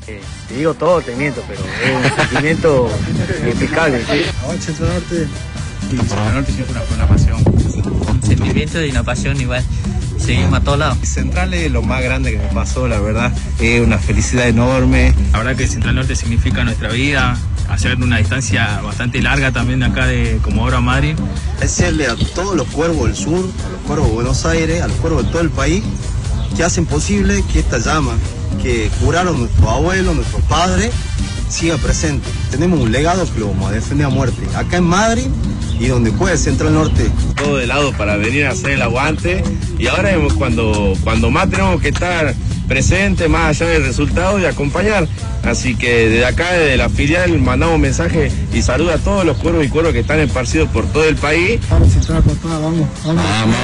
Te digo todo, te miento, pero es un sentimiento inexplicable, ¿sí? Ahora Central Norte. Sí, Central Norte siempre fue una pasión. Un sentimiento y una pasión igual. Seguimos a todos lados. Central es lo más grande que me pasó, la verdad. Es una felicidad enorme. La verdad que Central Norte significa nuestra vida. Hacer una distancia bastante larga también de acá de Comodoro a Madrid. Agradecerle a todos los cuervos del sur, a los cuervos de Buenos Aires, a los cuervos de todo el país, que hacen posible que esta llama que curaron nuestros abuelos, nuestros padres, siga presente. Tenemos un legado que lo vamos a defender a muerte. Acá en Madrid y donde puede Central Norte. Todo de lado para venir a hacer el aguante. Y ahora es cuando más tenemos que estar presentes, más allá del resultado, y acompañar. Así que desde acá, desde la filial, mandamos mensaje y saludo a todos los cuervos y cuervos que están esparcidos por todo el país. Vamos, Central, papá, vamos.